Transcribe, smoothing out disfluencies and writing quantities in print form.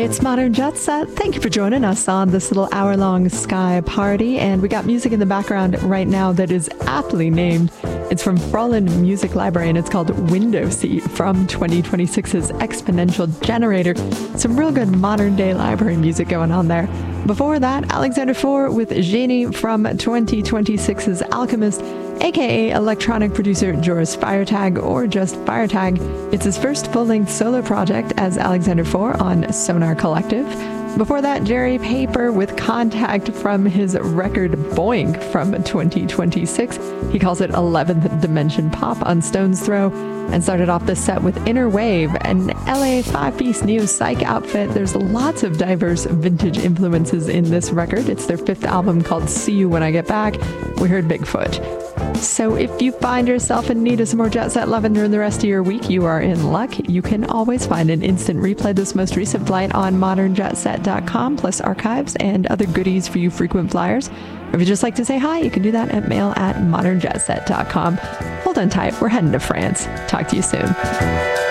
It's Modern Jet Set. Thank you for joining us on this little hour-long Sky party. And we got music in the background right now that is aptly named. It's from Frolin Music Library, and it's called Window Seat from 2026's Exponential Generator. Some real good modern-day library music going on there. Before that, Alexander Four with Genie from 2026's Alchemist, aka electronic producer Joris Firetag, or just Firetag. It's his first full-length solo project as Alexander Four on Sonar Collective. Before that, Jerry Paper with Contact from his record Boink from 2026. He calls it 11th Dimension Pop on Stone's Throw, and started off the set with Inner Wave, an LA 5-piece neo-psych outfit. There's lots of diverse vintage influences in this record. It's their 5th album called See You When I Get Back. We heard Bigfoot. So if you find yourself in need of some more Jet Set loving during the rest of your week, you are in luck. You can always find an instant replay of this most recent flight on modernjetset.com, plus archives and other goodies for you frequent flyers. Or if you'd just like to say hi, you can do that at mail@modernjetset.com. Hold on tight. We're heading to France. Talk to you soon.